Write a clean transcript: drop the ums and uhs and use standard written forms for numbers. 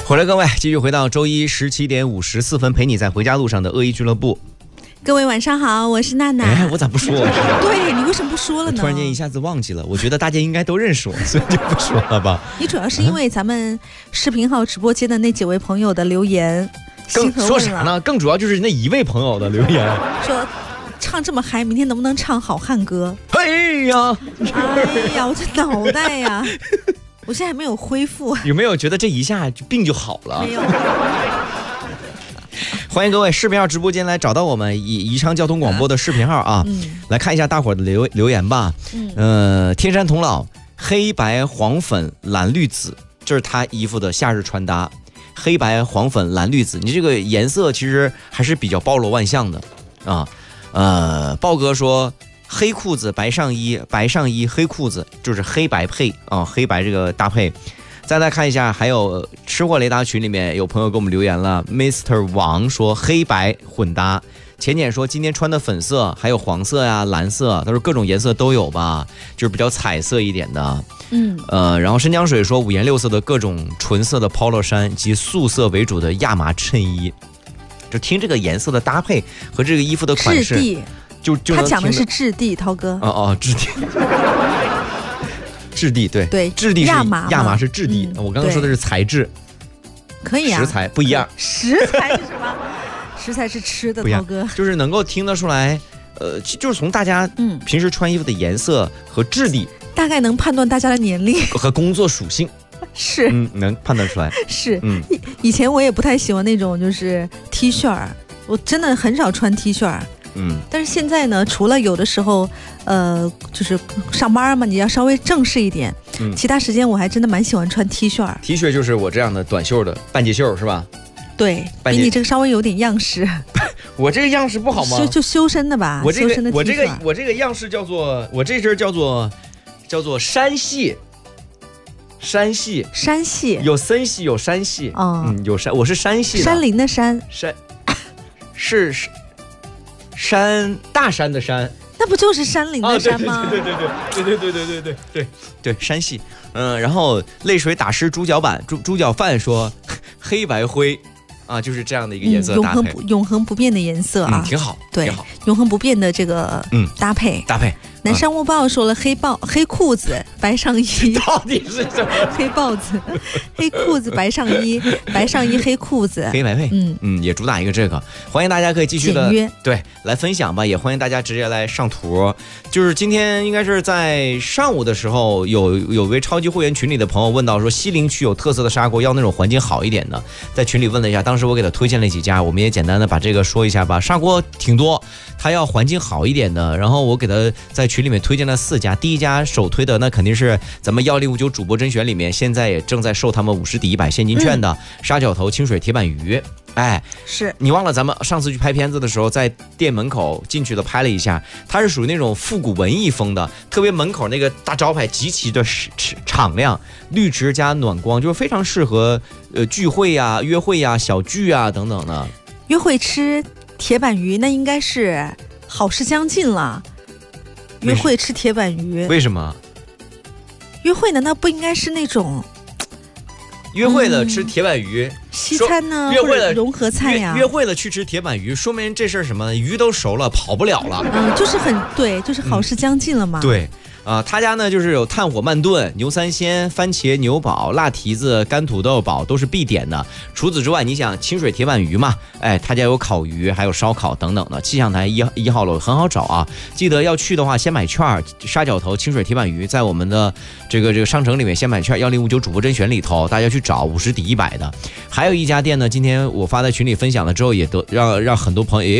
回来各位，继续回到周一17点54分，陪你在回家路上的恶意俱乐部。 各位晚上好，我是娜娜。 哎，我咋不说？ 对，你为什么不说了呢？ 突然间一下子忘记了，我觉得大家应该都认识我，所以就不说了吧。 你主要是因为咱们视频号直播间的那几位朋友的留言， 说啥呢？更主要就是那一位朋友的留言， 说唱这么嗨，明天能不能唱好汉歌？ 哎呀， 我这脑袋呀！我现在还没有恢复。 有没有觉得这一下病就好了？ 没有。 欢迎各位视频号直播间来找到我们宜昌交通广播的视频号啊，来看一下大伙儿的留言吧。天山童姥黑白黄粉蓝绿紫，这是他衣服的夏日穿搭。黑白黄粉蓝绿紫，你这个颜色其实还是比较包罗万象的啊。豹哥说黑裤子白上衣，白上衣黑裤子，就是黑白配啊，黑白这个搭配。再来看一下，还有吃货雷达群里面有朋友给我们留言了 ，Mr. 王说黑白混搭，浅浅说今天穿的粉色，还有黄色呀、蓝色，他说各种颜色都有吧，就是比较彩色一点的。然后申江水说五颜六色的各种纯色的 polo 衫及素色为主的亚麻衬衣，就听这个颜色的搭配和这个衣服的款式，就他讲的是质地，涛哥。 质地。质地对，质地是亚麻是质地，我刚刚说的是材质， 可以啊， 食材不一样。 食材是什么？食材是吃的，涛哥就是能够听得出来，就是从大家平时穿衣服的颜色和质地， 大概能判断大家的年龄和工作属性， 是能判断出来。 是，以前我也不太喜欢那种就是 T 恤，我真的很少穿 T 恤。但是现在呢，除了有的时候，就是上班嘛，你要稍微正式一点，其他时间我还真的蛮喜欢穿 T 恤。 T 恤就是我这样的短袖的半截袖是吧？对， 比你这个稍微有点样式。 我这个样式不好吗？ 就修身的吧。我这个样式叫做，我这身叫做山系。山系有森系有山系，有山，我是山系的。 山林的山， 是山大山的山， 那不就是山林的山吗？ 对，山系。然后泪水打湿猪脚饭说黑白灰啊，就是这样的一个颜色搭配， 永恒不变的颜色啊， 挺好， 对，永恒不变的这个搭配。南山乌豹说了黑裤子白上衣， 到底是什么？ 黑豹子，黑裤子白上衣，白上衣黑裤子， 黑白配，也主打一个这个。欢迎大家可以继续的对来分享吧，也欢迎大家直接来上图。就是今天应该是在上午的时候，有位超级会员群里的朋友问到说，西陵区有特色的砂锅，要那种环境好一点的，在群里问了一下，当时我给他推荐了几家，我们也简单的把这个说一下吧。砂锅挺多，他要环境好一点的，然后我给他在群里面推荐了4家，第一家首推的那肯定是咱们1059主播甄选里面现在也正在售他们50抵100现金券的沙角头清水铁板鱼。 是你忘了咱们上次去拍片子的时候，在店门口进去的拍了一下，它是属于那种复古文艺风的，特别门口那个大招牌极其的敞亮，绿植加暖光，就是非常适合聚会呀、约会呀、小聚啊等等的。 约会吃铁板鱼，那应该是好事将近了。约会吃铁板鱼， 为什么？ 约会难道不应该是那种？ 约会了吃铁板鱼， 西餐呢？ 约会了融合菜呀。 约会了去吃铁板鱼，说明这事儿什么？鱼都熟了，跑不了了。 就是就是好事将近了嘛。 对。他家呢就是有炭火慢炖、牛三鲜、番茄牛煲、辣蹄子、干土豆煲都是必点的。除此之外，你想清水铁板鱼嘛？他家有烤鱼，还有烧烤等等的。气象台一号楼很好找啊，记得要去的话先买券。沙角头清水铁板鱼在我们的这个商城里面先买券，1059主播甄选里头大家去找50抵100的。还有一家店呢，今天我发在群里分享了之后，也让很多朋友也